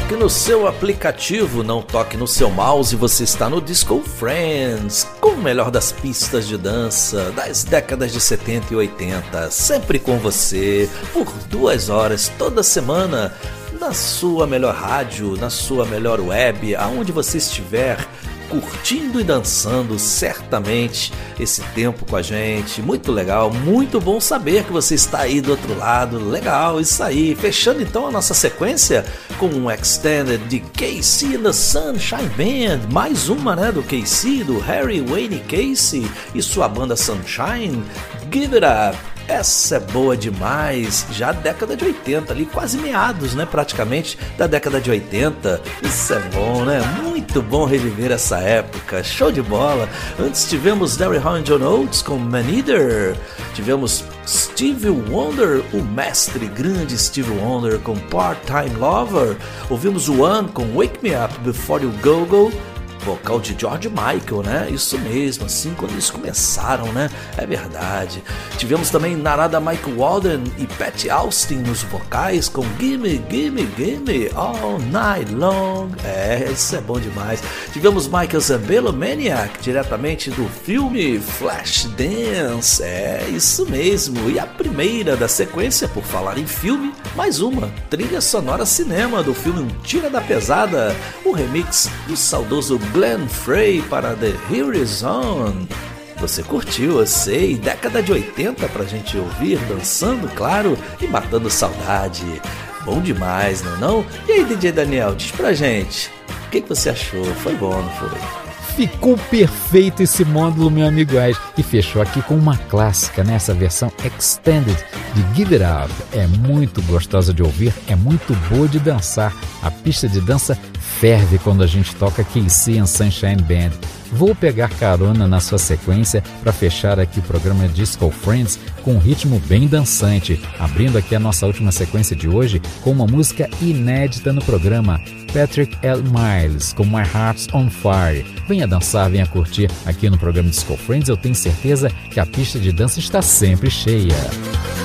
toque no seu aplicativo, não toque no seu mouse, você está no Disco Friends, com o melhor das pistas de dança das décadas de 70 e 80, sempre com você, por 2 horas toda semana, na sua melhor rádio, na sua melhor web, aonde você estiver, curtindo e dançando certamente esse tempo com a gente. Muito legal, muito bom saber que você está aí do outro lado. Legal, isso aí. Fechando então a nossa sequência com um extended de KC and the Sunshine Band, mais uma, né, do KC, do Harry Wayne Casey e sua banda Sunshine, Give It Up. Essa é boa demais, já década de 80 ali, quase meados, né, praticamente da década de 80. Isso é bom, né? Muito bom reviver essa época, show de bola. Antes tivemos Derry Hall and John Oates com Man Eater, tivemos Stevie Wonder, o mestre grande Stevie Wonder com Part-Time Lover, ouvimos One com Wake Me Up Before You Go Go, vocal de George Michael, né? Isso mesmo, assim, quando eles começaram, né? É verdade. Tivemos também Narada Mike Walden e Pat Austin nos vocais com Gimme, Gimme, Gimme All Night Long. Isso é bom demais. Tivemos Michael Zambello, Maniac, diretamente do filme Flashdance. Isso mesmo. E a primeira da sequência, por falar em filme, mais uma, trilha sonora cinema do filme Um Tira da Pesada, o remix do saudoso Glenn Frey para The Horizon. Você curtiu, eu sei, década de 80 pra gente ouvir, dançando, claro, e matando saudade. Bom demais, não é não? E aí, DJ Daniel, diz pra gente, o que você achou? Foi bom, não foi? Ficou perfeito esse módulo, meu amigo Ed, e fechou aqui com uma clássica, nessa versão extended de Give It Up. É muito gostosa de ouvir, é muito boa de dançar. A pista de dança ferve quando a gente toca KC and Sunshine Band. Vou pegar carona na sua sequência para fechar aqui o programa Disco Friends com um ritmo bem dançante, abrindo aqui a nossa última sequência de hoje com uma música inédita no programa, Patrick L. Miles com My Heart's on Fire. Venha dançar, venha curtir aqui no programa Disco Friends, eu tenho certeza que a pista de dança está sempre cheia.